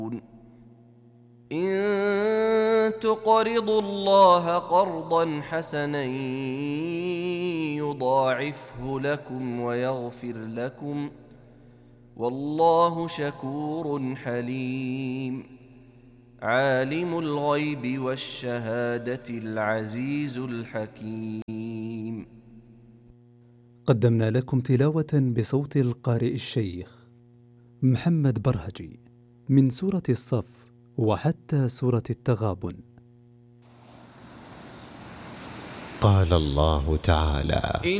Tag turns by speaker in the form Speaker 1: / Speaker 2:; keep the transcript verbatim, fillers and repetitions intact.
Speaker 1: إن تقرضوا الله قرضا حسنا يضاعفه لكم ويغفر لكم والله شكور حليم. عالم الغيب والشهادة العزيز الحكيم.
Speaker 2: قدمنا لكم تلاوة بصوت القارئ الشيخ محمد برهجي من سورة الصف وحتى سورة التغابن.
Speaker 3: قال الله تعالى: